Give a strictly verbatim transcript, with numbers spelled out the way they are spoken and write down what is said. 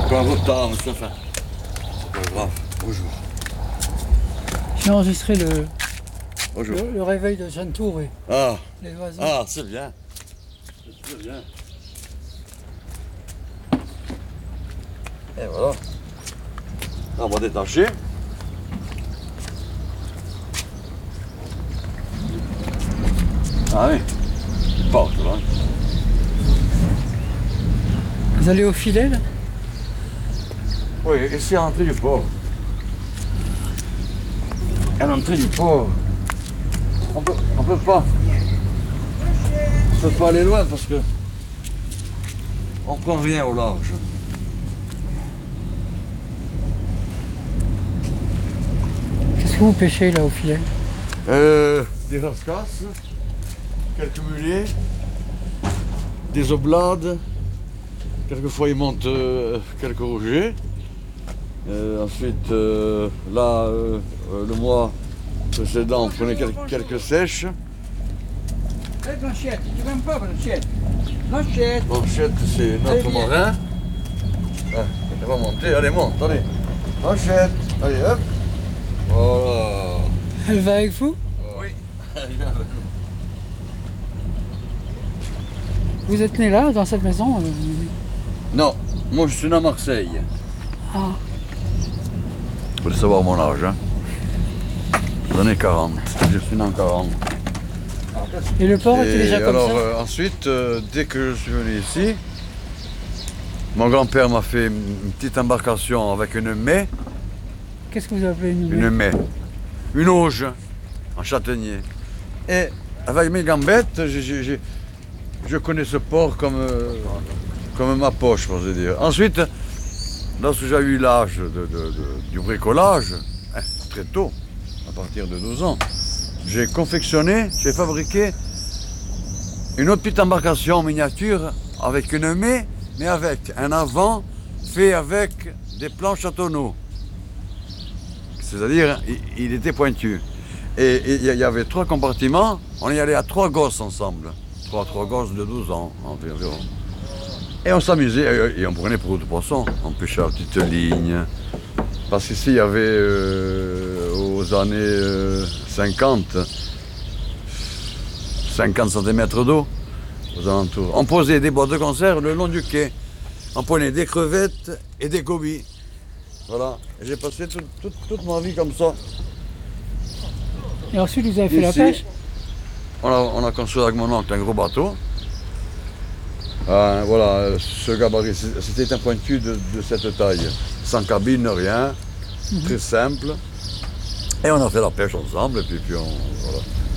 Encore un retard, mais ça fait. C'est pas grave. Bonjour. J'ai enregistré le, Bonjour. le, le réveil de Jeanne Tour et Ah, les oiseaux. ah c'est bien. C'est bien. Et voilà. Là, on va détacher. Ah oui. Il part, là. Vous allez au filet là? Oui, ici à l'entrée du port. À l'entrée du port. On peut, on peut pas. On peut pas aller loin parce que on prend rien au large. Qu'est-ce que vous pêchez là au filet? Euh, des rascasses, quelques mulets, des oblades, quelquefois ils montent euh, quelques rougets. Euh, ensuite, euh, là, euh, euh, le mois précédent, on prenait quelques, quelques sèches. Eh Blanchette, tu m'aimes pas Blanchette? Blanchette. Blanchette, c'est notre Allez, viens. marin. Ah, elle va monter, allez, monte, allez. Blanchette, allez, hop. Voilà. Elle va avec vous? Oui, elle vient avec nous. Vous êtes né là, dans cette maison? euh, Non, moi je suis né à Marseille. Ah, Vous voulez savoir mon âge, hein? J'en ai quarante. Je suis né en quarante. et le port était Et déjà comme alors, ça? euh, ensuite, euh, dès que je suis venu ici, mon grand-père m'a fait une petite embarcation avec une mets, Qu'est-ce que vous appelez une une mets, une auge en châtaignier. Et avec mes gambettes, j'ai- j'ai- j'ai- je connais ce port comme, euh, comme ma poche, pour se dire. Ensuite, lorsque j'ai eu l'âge de, de- de- du bricolage, hein, très tôt, à partir de douze ans, j'ai confectionné, j'ai fabriqué une autre petite embarcation en miniature avec une mets, mais avec un avant fait avec des planches à tonneaux. C'est-à-dire, il, il était pointu. Et il y, y avait trois compartiments, on y allait à trois gosses ensemble. Trois, trois gosses de douze ans environ. Et on s'amusait, et, et on prenait pour de poissons. On pêchait à petite ligne. Parce qu'ici, il y avait, euh, aux années euh, cinquante, cinquante centimètres d'eau aux alentours. On posait des boîtes de conserve le long du quai. On prenait des crevettes et des gobies. Voilà. Et j'ai passé toute, toute, toute ma vie comme ça. Et ensuite vous avez fait la Ici, pêche? On a, on a construit avec mon oncle un gros bateau. Euh, voilà, ce gabarit, c'était un pointu de, de cette taille. Sans cabine, rien. Très simple. Et on a fait la pêche ensemble, et puis, puis on, voilà.